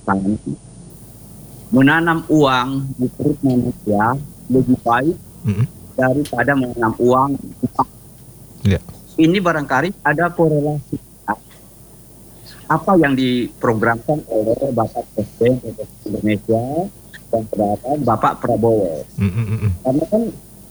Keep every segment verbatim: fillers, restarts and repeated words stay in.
mengatakan menanam uang di perut manusia lebih baik Mm-mm. daripada menanam uang di bank. Ya. Ini barangkali ada korelasi apa yang diprogramkan oleh Bapak Presiden Republik Indonesia dan saudara Bapak Prabowo. Mm-mm. Karena kan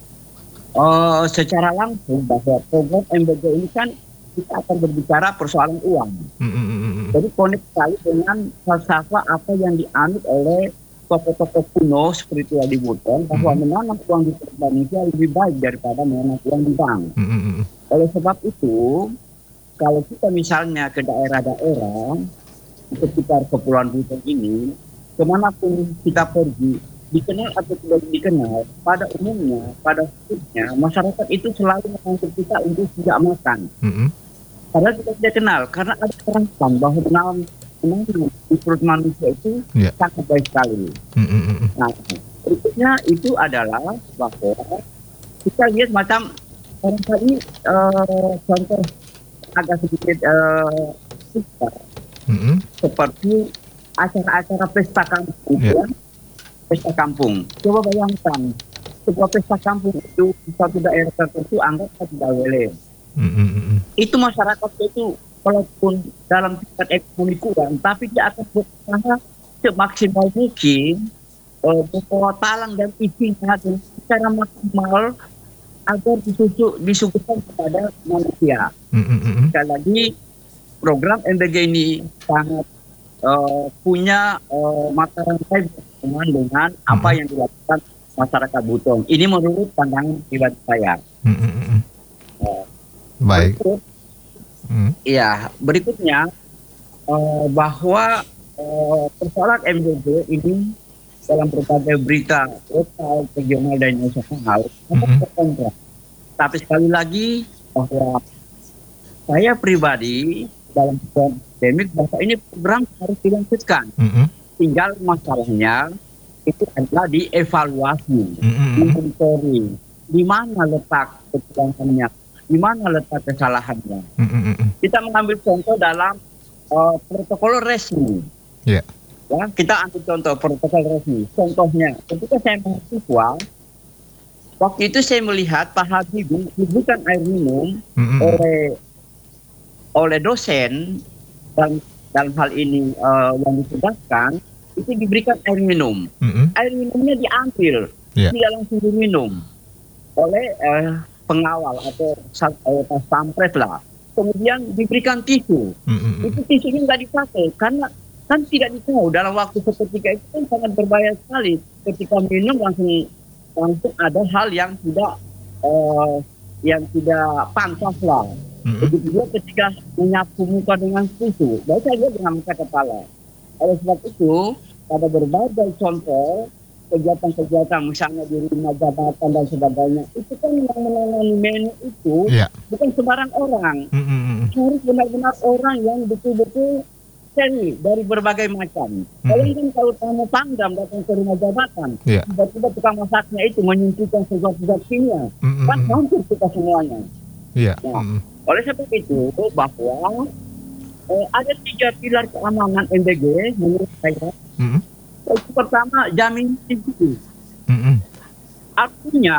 uh, secara langsung bahwa program M B G ini kan kita akan berbicara persoalan uang. Mm-mm. Jadi connect sekali dengan falsafah apa yang dianut oleh tokoh-tokoh kuno seperti Adi Buton bahwa Mm-hmm. menanam uang di Indonesia lebih baik daripada menanam uang di bank. Mm-mm. Oleh sebab itu, kalau kita misalnya ke daerah-daerah di sekitar Kepulauan Buton ini, kemanapun kita pergi, dikenal atau tidak dikenal, pada umumnya, pada khususnya, masyarakat itu selalu menganggap kita untuk tidak makan. Mm-hmm. Padahal kita tidak kenal, karena ada perasaan bahwa menanam menanam di perut manusia itu Yeah. sangat baik sekali. Mm-mm. Nah, berikutnya itu adalah bahwa kita lihat macam barangkali uh, contoh agak sedikit uh, susah, Mm-hmm. seperti acara-acara pesta kampung, Yeah. ya. Pesta kampung. Coba bayangkan, sebuah pesta kampung itu di suatu daerah tertentu anggap tidak boleh. Mm-mm. Itu masyarakat itu walaupun dalam tingkat ekonomi kurang, tapi dia akan berusaha semaksimal mungkin uh, membawa talang dan isinya secara maksimal agar disusu, disuguhkan kepada manusia. Mm-mm. Sekali lagi, program M B G ini sangat uh, punya uh, mata rantai berhubungan dengan apa Mm-mm. yang dilakukan masyarakat Buton. Ini menurut pandangan pribadi saya. Mm-mm. Uh, Baik. berikut, Mm. ya, berikutnya uh, bahwa uh, persoalan M B G ini dalam berbagai berita lokal, regional dan nasional Mhm. terkontra. Tapi sekali lagi bahwa saya pribadi dalam pandemik bahwa ini program harus dilanjutkan. Mm-mm. Tinggal masalahnya itu adalah dievaluasi, Mm-mm. dimonitoring, di mana letak kekurangannya, di mana letak kesalahannya. Mm-mm. Kita mengambil contoh dalam uh, protokol resmi. Ya. Ya, kita ambil contoh protokol resmi. Contohnya, ketika saya mahasiswa, waktu itu saya melihat Pak Habibie diberikan air minum Mm-mm. oleh oleh dosen dan dalam hal ini uh, yang ditugaskan itu diberikan air minum. Mm-mm. Air minumnya diambil, Ya. tidak langsung diminum oleh uh, pengawal atau uh, pas pampres lah. Kemudian diberikan tisu. Mm-mm. Itu tisunya nggak dipakai karena kan tidak tahu dalam waktu seketika itu kan sangat berbahaya sekali. Ketika minum langsung langsung ada hal yang tidak uh, yang tidak pantas lah. Mm-mm. Begitu juga ketika menyapu muka dengan tisu, baik saja dengan muka kepala. Oleh sebab itu, pada berbagai contoh kegiatan-kegiatan misalnya di rumah jabatan dan sebagainya, itu kan yang menangani menu itu Ya. bukan sembarang orang. Mm-mm. Harus benar-benar orang yang betul-betul seni dari berbagai macam. Kalau kan kalau tamu pangdam datang ke rumah jabatan, Ya. tiba-tiba tukang masaknya itu menyuntikkan sesuatu-sesuatu kimia, kan Mm-mm. hampir kita semuanya. Ya. Nah, Mm-mm. oleh sebab itu bahwa eh, ada tiga pilar keamanan M B G menurut saya. Mm-mm. Yang pertama, jaminan individu. Mm-mm. Artinya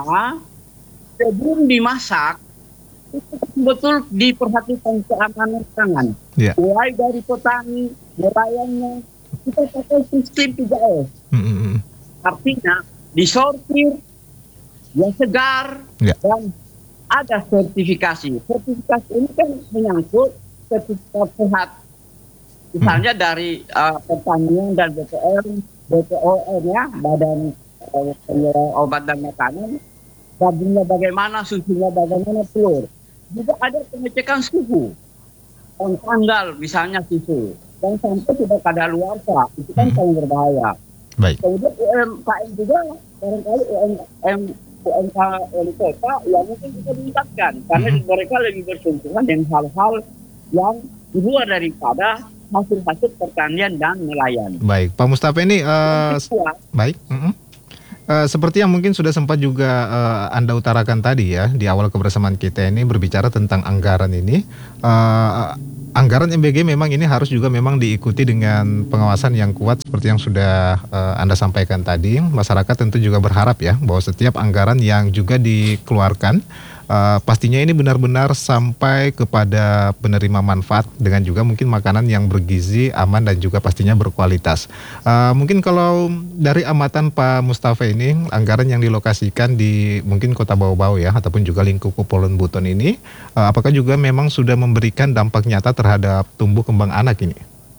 sebelum dimasak itu betul diperhatikan keamanan pangan. Ya. Mulai dari petani, nelayannya, kita pakai sistem tiga S. Mm-mm. Artinya disortir, yang segar, Ya. dan ada sertifikasi. Sertifikasi ini kan menyangkut sertifikat sehat. Misalnya dari uh, pertanian dan B P M, B P O M ya, Badan uh, Pengelola Obat dan Makanan, dagingnya bagaimana, susunya bagaimana, telur. Juga ada pengecekan suhu, dan tanggal misalnya susu, dan sampai tidak kadaluarsa, itu kan Hmm. paling berbahaya. Baik. Kemudian U M K M juga, barangkali U M K M U M K M kota ya mungkin bisa ditingkatkan, karena Hmm. mereka lebih bersentuhan dengan hal-hal yang di luar daripada hasil-hasil pertanian dan nelayan. Baik. Pak Mustafa ini eh, Yang kedua, baik. Mm-mm. Eh, seperti yang mungkin sudah sempat juga eh, Anda utarakan tadi ya di awal kebersamaan kita ini berbicara tentang anggaran ini. Eh, Anggaran M B G memang ini harus juga memang diikuti dengan pengawasan yang kuat seperti yang sudah eh, Anda sampaikan tadi. Masyarakat tentu juga berharap ya bahwa setiap anggaran yang juga dikeluarkan eh, pastinya ini benar-benar sampai kepada penerima manfaat dengan juga mungkin makanan yang bergizi, aman dan juga pastinya berkualitas. Eh, mungkin kalau dari amatan Pak Mustafa ini anggaran yang dilokasikan di mungkin Kota Bau-Bau ya ataupun juga lingkup Kepulauan Buton ini eh, apakah juga memang sudah memberikan dampak nyata terhadap tumbuh kembang anak ini?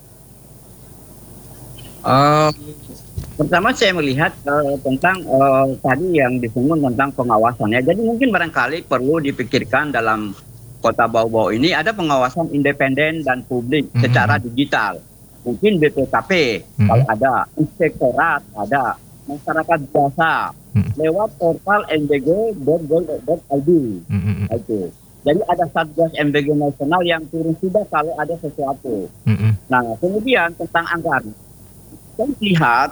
Eh, Pertama saya melihat eh, tentang eh, tadi yang disinggung tentang pengawasannya. Jadi mungkin barangkali perlu dipikirkan dalam Kota Bau-Bau ini ada pengawasan independen dan publik Mhm. secara digital. Mungkin B P K P Mhm. kalau ada, inspektorat ada, masyarakat biasa Mhm. lewat portal m b g dot go dot i d. Mm-mm. Itu. Jadi ada Satgas M B G nasional yang turun sudah kalau ada sesuatu. Mm-mm. Nah, kemudian tentang anggaran. Saya lihat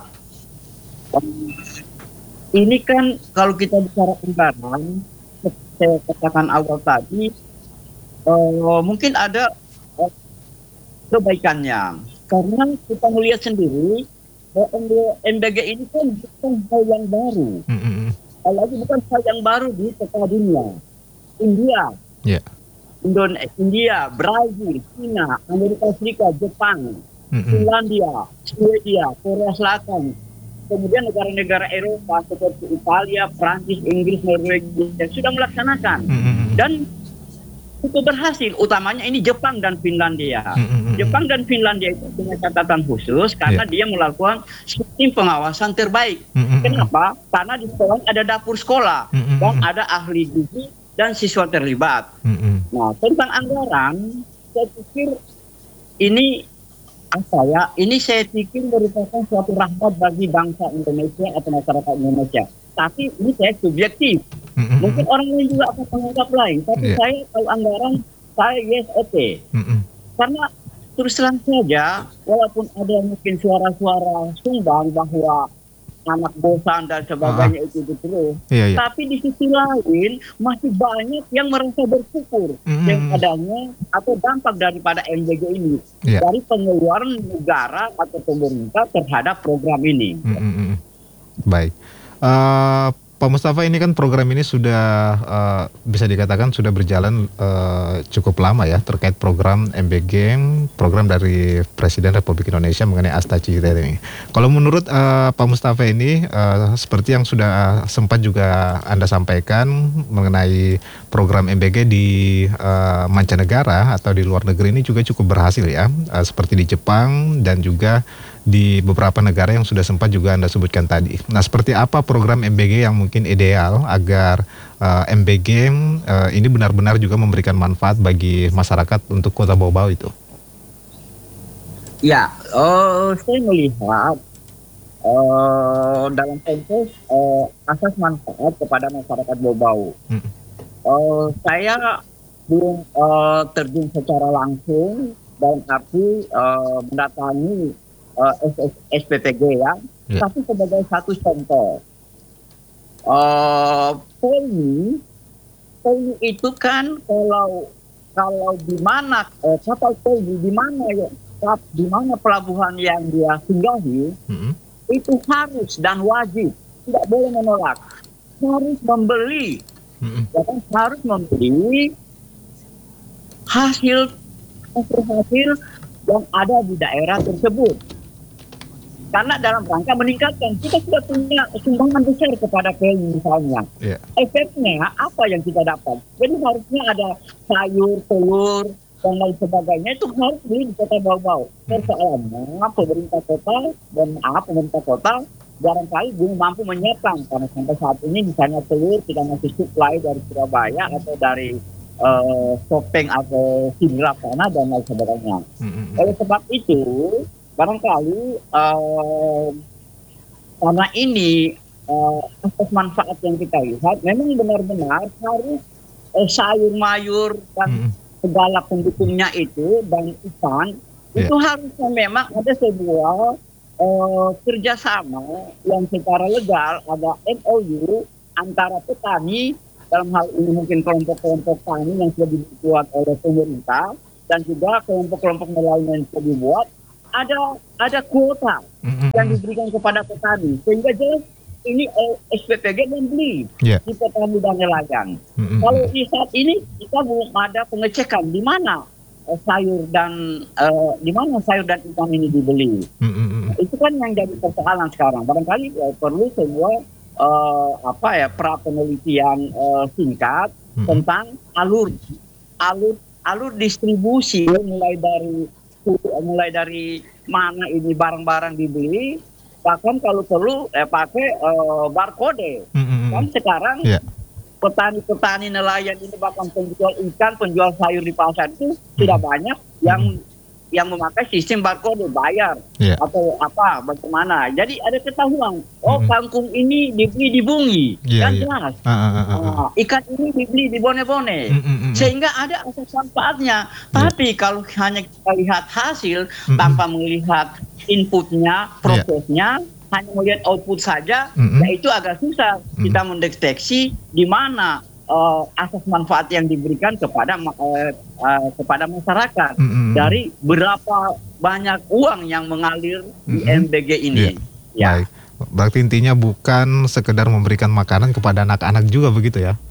ini kan kalau kita bicara anggaran, seperti saya katakan awal tadi, eh, mungkin ada eh, kebaikannya. Karena kita melihat sendiri bahwa M B G ini kan bukan hal yang baru. Mm-mm. Apalagi bukan hal yang baru di peta dunia. India, Ya. Indonesia, India, Brazil, China, Amerika Serikat, Jepang, Mm-mm. Finlandia, Swedia, Korea Selatan, kemudian negara-negara Eropa seperti Italia, Prancis, Inggris, Norwegia sudah melaksanakan Mm-mm. dan itu berhasil. Utamanya ini Jepang dan Finlandia. Mm-mm. Jepang dan Finlandia itu punya catatan khusus karena dia melakukan sistem pengawasan terbaik. Mm-mm. Kenapa? Karena di sekolah ada dapur sekolah Mm-mm. dan ada ahli gizi dan siswa terlibat. Mm-mm. Nah, tentang anggaran, saya pikir ini apa ya? Ini saya pikir merupakan suatu rahmat bagi bangsa Indonesia atau masyarakat Indonesia. Tapi ini saya subjektif. Mm-mm. Mungkin orang lain juga akan menganggap lain. Tapi Iya. saya kalau anggaran, saya yes oke. Okay. Mm-mm. Karena terus terang saja, walaupun ada mungkin suara-suara sumbang bahwa anak bosan dan sebagainya itu itu terus, Iya, iya. tapi di sisi lain masih banyak yang merasa bersyukur Mm-mm. dengan adanya atau dampak daripada M B G ini Iya. dari pengeluaran negara atau pemerintah terhadap program ini. Mm-mm. Baik. Eh, Pak Mustafa, ini kan program ini sudah eh, bisa dikatakan sudah berjalan eh, cukup lama ya terkait program M B G, program dari Presiden Republik Indonesia mengenai Asta Cita ini. Kalau menurut eh, Pak Mustafa ini eh, seperti yang sudah sempat juga Anda sampaikan mengenai program M B G di eh, mancanegara atau di luar negeri ini juga cukup berhasil ya, eh, seperti di Jepang dan juga di beberapa negara yang sudah sempat juga Anda sebutkan tadi. Nah, seperti apa program M B G yang mungkin ideal agar uh, M B G uh, ini benar-benar juga memberikan manfaat bagi masyarakat untuk Kota Bau-Bau itu? Ya, eh, saya melihat eh, dalam konteks eh, asas manfaat kepada masyarakat Bau-Bau. Hmm. Eh, saya belum eh, terjun secara langsung dalam arti eh, mendatangi eh, S P P G ya, Ya. tapi sebagai satu contoh. Uh, Poli, Poli itu kan kalau kalau di mana eh, kapal Poli di mana ya kap- di mana pelabuhan yang dia singgahi Hmm. itu harus dan wajib tidak boleh menolak, harus membeli, Hmm. ya kan, harus membeli hasil hasil hasil yang ada di daerah tersebut. Karena dalam rangka meningkatkan, kita sudah punya sumbangan besar kepada P L I misalnya. Ya. Efeknya apa yang kita dapat? Jadi harusnya ada sayur, telur, dan lain sebagainya itu harus beli di Kota Bau-Bau. Persoalannya pemerintah kota dan maaf pemerintah kota barangkali belum mampu menyiapkan karena sampai saat ini misalnya telur tidak masih supply dari Surabaya atau dari uh, Sopeng atau Sidrap sana dan lain sebagainya. Hmm. Oleh sebab itu barangkali uh, karena ini uh, aspek manfaat yang kita lihat memang benar-benar harus uh, sayur mayur dan Hmm. segala pendukungnya itu dan ikan Ya. itu harusnya memang ada sebuah eh, kerjasama yang secara legal, ada M O U antara petani, dalam hal ini mungkin kelompok-kelompok tani yang sudah dibuat oleh pemerintah, dan juga kelompok-kelompok nelayan yang sudah dibuat, ada ada kuota yang Mm-mm. diberikan kepada petani, sehingga jelas ini eh, S P P G membeli Ya. di petani dan nelayan. Mm-mm. Kalau di saat ini kita belum ada pengecekan di mana eh, sayur dan eh, di mana sayur dan ikan ini dibeli. Mm-mm. Itu kan yang jadi persoalan sekarang. Barangkali eh, perlu semua eh, apa ya pra penelitian eh, singkat Mm-mm. tentang alur alur alur distribusi, mulai dari mulai dari mana ini barang-barang dibeli, bahkan kalau perlu eh, pakai eh, barcode. Mm-mm. Kan sekarang Ya. petani-petani nelayan ini, bahkan penjual ikan, penjual sayur di pasar itu sudah banyak yang yang memakai sistem barcode bayar Ya. atau apa bagaimana. Jadi ada ketahuan, oh Mm-mm. kangkung ini dibeli di Bungi, Iya, kan iya. jelas. Ah, ah, ah, ah. Ah, ikan ini dibeli di Bone-Bone, Mm-mm. sehingga ada asas manfaatnya. Tapi kalau hanya kita lihat hasil Mm-mm. tanpa melihat inputnya, prosesnya, hanya melihat output saja, Mm-mm. ya itu agak susah kita mendeteksi di mana eh, asas manfaat yang diberikan kepada ma- eh, eh, kepada masyarakat Mm-mm. dari berapa banyak uang yang mengalir di Mm-mm. M B G ini. Ya, Baik. Berarti intinya bukan sekedar memberikan makanan kepada anak-anak juga begitu ya?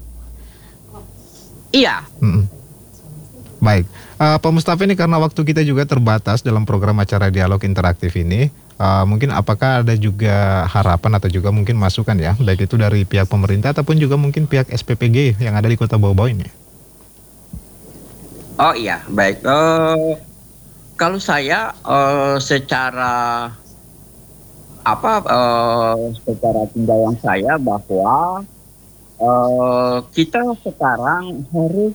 iya. Mm-mm. Baik, Eh, Pak Mustafa, ini karena waktu kita juga terbatas dalam program acara dialog interaktif ini, eh, mungkin apakah ada juga harapan atau juga mungkin masukan ya, baik itu dari pihak pemerintah ataupun juga mungkin pihak S P P G yang ada di Kota Bau-Bau ini? Oh iya, baik. Eh, kalau saya eh, secara apa eh, secara tinjauan saya bahwa eh, kita sekarang harus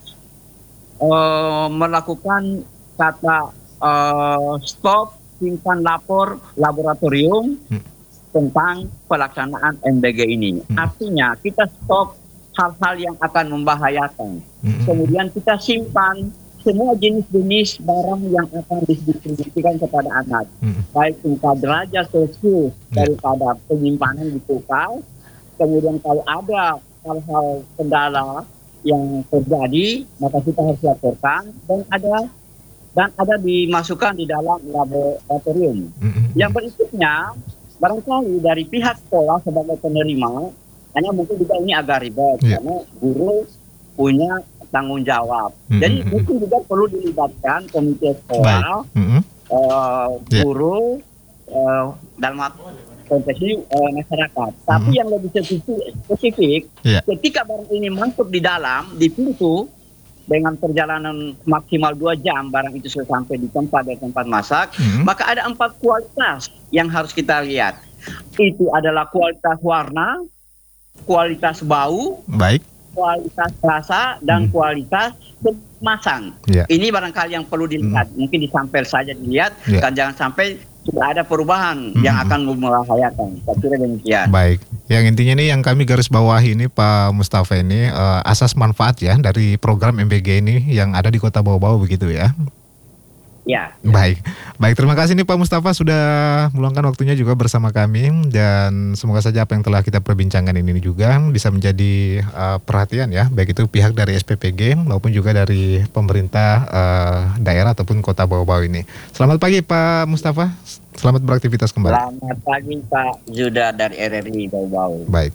eh, melakukan kata eh, stop, simpan lapor laboratorium Hmm. tentang pelaksanaan M B G ini. Hmm. Artinya kita stop hal-hal yang akan membahayakan. Mm-mm. Kemudian kita simpan semua jenis-jenis barang yang akan didistribusikan kepada anak, Mm-mm. baik tingkat derajat Celcius Ya. daripada penyimpanan di kulkas. Kemudian kalau ada hal-hal kendala yang terjadi, maka kita harus laporkan, dan ada dan ada dimasukkan di dalam laboratorium. Mm-mm. Yang berikutnya, barangkali dari pihak sekolah sebagai penerima, hanya mungkin juga ini agak ribet, Ya. karena guru punya tanggung jawab. Mm-mm. Jadi mungkin juga perlu dilibatkan komite sekolah, Mm-mm. eh, Ya. guru, eh, dalam konteks ini eh, masyarakat. Tapi Mm-mm. yang lebih spesifik, spesifik Ya. ketika barang ini masuk di dalam, di pintu, dengan perjalanan maksimal dua jam, barang itu sudah sampai di tempat dan tempat masak, Mm-mm. maka ada empat kualitas yang harus kita lihat. Itu adalah kualitas warna, kualitas bau, Baik. kualitas rasa, dan Hmm. kualitas kemasan. Ya. Ini barangkali yang perlu dilihat. Mungkin disampel saja dilihat, Ya. dan jangan sampai sudah ada perubahan yang Hmm. akan membahayakan. Saya kira demikian. Baik, yang intinya nih yang kami garis bawahi ini Pak Mustafa ini eh, asas manfaat ya dari program M B G ini yang ada di Kota Bau-Bau begitu ya. Ya. Baik, baik terima kasih nih Pak Mustafa sudah meluangkan waktunya juga bersama kami, dan semoga saja apa yang telah kita perbincangkan ini juga bisa menjadi eh, perhatian ya, baik itu pihak dari S P P G maupun juga dari pemerintah eh, daerah ataupun Kota Bau-Bau ini. Selamat pagi Pak Mustafa, selamat beraktivitas kembali. Selamat pagi Pak Juda dari R R I Bau-Bau. Baik.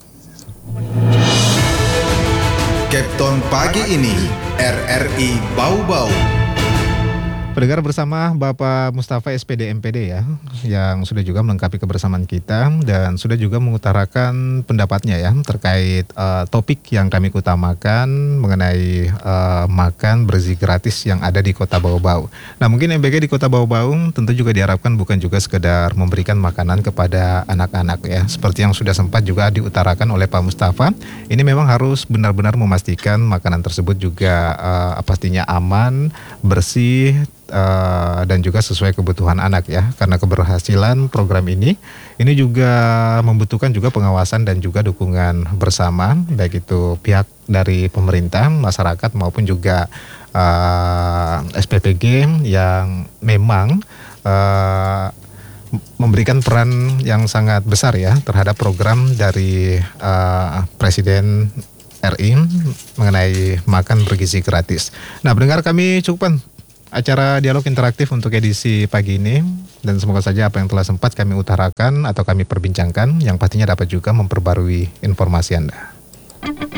Kepton pagi ini R R I Bau-Bau. Pendengar, bersama Bapak Mustafa S P D M P D ya, yang sudah juga melengkapi kebersamaan kita dan sudah juga mengutarakan pendapatnya ya terkait eh, topik yang kami utamakan mengenai eh, makan bergizi gratis yang ada di Kota Bau-Bau. Nah, mungkin M B G di Kota Bau-Bau tentu juga diharapkan bukan juga sekedar memberikan makanan kepada anak-anak ya, seperti yang sudah sempat juga diutarakan oleh Pak Mustafa. Ini memang harus benar-benar memastikan makanan tersebut juga eh, pastinya aman, bersih, Uh, dan juga sesuai kebutuhan anak ya, karena keberhasilan program ini ini juga membutuhkan juga pengawasan dan juga dukungan bersama, baik itu pihak dari pemerintah, masyarakat maupun juga uh, S P P G yang memang uh, memberikan peran yang sangat besar ya terhadap program dari uh, Presiden R I mengenai makan bergizi gratis. Nah, pendengar kami cukupkan acara dialog interaktif untuk edisi pagi ini, dan semoga saja apa yang telah sempat kami utarakan atau kami perbincangkan yang pastinya dapat juga memperbarui informasi Anda.